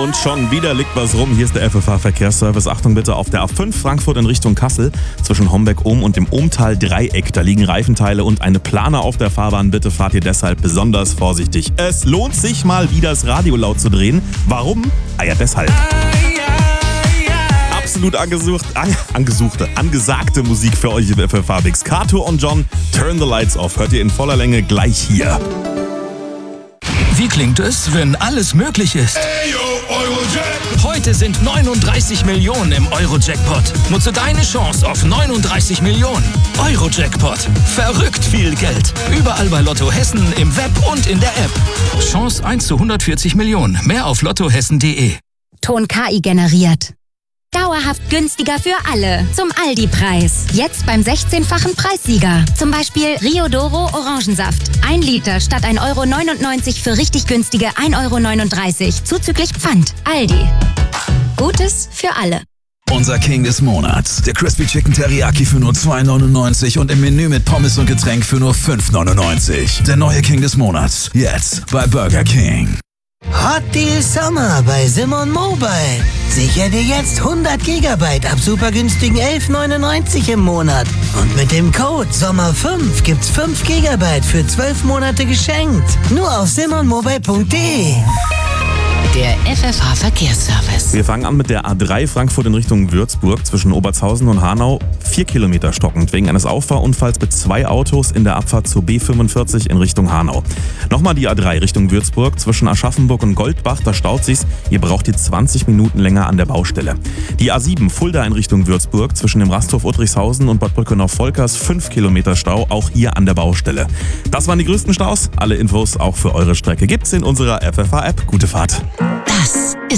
Und schon wieder liegt was rum. Hier ist der FFH Verkehrsservice. Achtung bitte, auf der A5 Frankfurt in Richtung Kassel zwischen Hombeck-Ohm und dem Ohmtal-Dreieck. Da liegen Reifenteile und eine Plane auf der Fahrbahn. Bitte fahrt ihr deshalb besonders vorsichtig. Es lohnt sich mal wieder das Radio laut zu drehen. Warum? Ja, deshalb. Absolut angesagte Musik für euch im FFH Mix. Kato und John, Turn the Lights Off. Hört ihr in voller Länge gleich hier. Wie klingt es, wenn alles möglich ist? Heute sind 39 Millionen im Euro-Jackpot. Nutze deine Chance auf 39 Millionen. Euro-Jackpot. Verrückt viel Geld. Überall bei Lotto Hessen, im Web und in der App. Chance 1 zu 140 Millionen. Mehr auf lottohessen.de. Ton KI generiert. Dauerhaft günstiger für alle. Zum Aldi-Preis. Jetzt beim 16-fachen Preissieger. Zum Beispiel Rio Doro Orangensaft. 1 Liter statt 1,99 € für richtig günstige 1,39 € zuzüglich Pfand. Aldi. Gutes für alle. Unser King des Monats. Der Crispy Chicken Teriyaki für nur 2,99 € und im Menü mit Pommes und Getränk für nur 5,99 €. Der neue King des Monats. Jetzt bei Burger King. Hot Deal Sommer bei Simon Mobile. Sicher dir jetzt 100 GB ab super günstigen 11,99 € im Monat. Und mit dem Code SOMMER5 gibt's 5 GB für 12 Monate geschenkt. Nur auf simonmobile.de. Der FFH Verkehrsservice. Wir fangen an mit der A3 Frankfurt in Richtung Würzburg zwischen Obertshausen und Hanau. 4 Kilometer stockend wegen eines Auffahrunfalls mit 2 Autos in der Abfahrt zur B45 in Richtung Hanau. Nochmal die A3 Richtung Würzburg zwischen Aschaffenburg und Goldbach, da staut sich's. Ihr braucht ihr 20 Minuten länger an der Baustelle. Die A7 Fulda in Richtung Würzburg zwischen dem Rasthof Uttrichshausen und Bad Brückenau-Volkers 5 Kilometer Stau, auch hier an der Baustelle. Das waren die größten Staus. Alle Infos auch für eure Strecke gibt's in unserer FFH-App. Gute Fahrt.